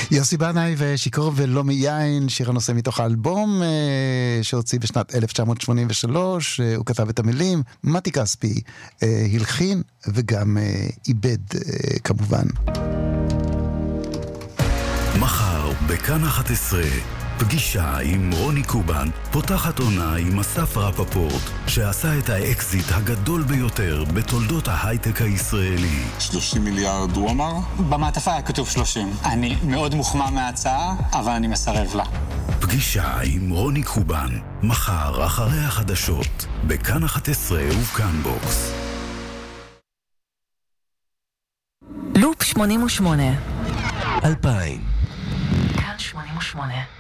יוסי בנאי ושיכור ולא מיין, שיר הנושא מתוך האלבום שהוציא בשנת 1983, הוא כתב את המילים, מתי כספי הלחין וגם איבד כמובן. מחר בכאן 11 פגישה עם רוני קובן, פותחת עונה עם אסף רפפורט, שעשה את האקזיט הגדול ביותר בתולדות ההייטק הישראלי. 30 מיליארד הוא אמר? במעטפה היה כתוב 30. אני מאוד מוחמא מההצעה, אבל אני מסרב לה. פגישה עם רוני קובן, מחר אחרי החדשות, בכאן 11 וכאן בוקס. לופ 88 2000 כאן 88